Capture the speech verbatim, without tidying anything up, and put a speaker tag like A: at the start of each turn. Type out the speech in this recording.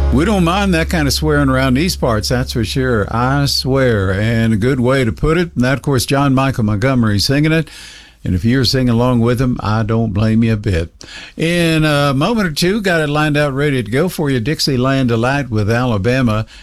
A: We don't mind that kind of swearing around these parts, that's for sure. I swear. And a good way to put it. And that, of course, John Michael Montgomery singing it. And if you're singing along with him, I don't blame you a bit. In a moment or two, got it lined out ready to go for you. Dixieland Delight with Alabama.